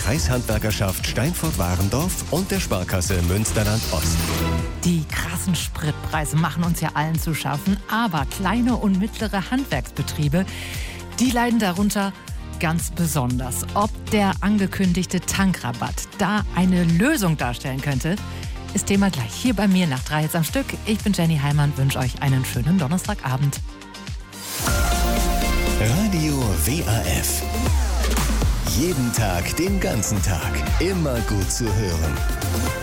Kreishandwerkerschaft Steinfurt-Warendorf und der Sparkasse Münsterland-Ost. Die krassen Spritpreise machen uns ja allen zu schaffen, aber kleine und mittlere Handwerksbetriebe, die leiden darunter ganz besonders. Ob der angekündigte Tankrabatt da eine Lösung darstellen könnte, ist Thema gleich hier bei mir nach 3 jetzt am Stück. Ich bin Jenny Heimann, wünsche euch einen schönen Donnerstagabend. Radio WAF. Jeden Tag, den ganzen Tag. Immer gut zu hören.